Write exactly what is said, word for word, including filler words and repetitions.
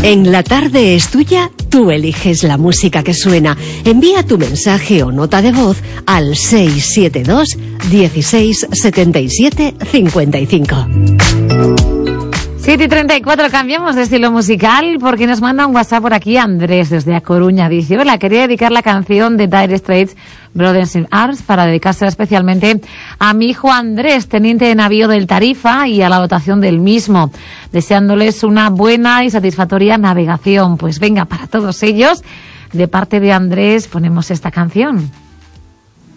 En La Tarde es Tuya, tú eliges la música que suena. Envía tu mensaje o nota de voz al seis siete dos, dieciséis, setenta y siete, cincuenta y cinco. siete y treinta y cuatro, cambiamos de estilo musical porque nos manda un WhatsApp por aquí Andrés desde A Coruña. Dice: hola, quería dedicar la canción de Dire Straits, Brothers in Arms, para dedicársela especialmente a mi hijo Andrés, teniente de navío del Tarifa, y a la dotación del mismo, deseándoles una buena y satisfactoria navegación. Pues venga, para todos ellos, de parte de Andrés, ponemos esta canción.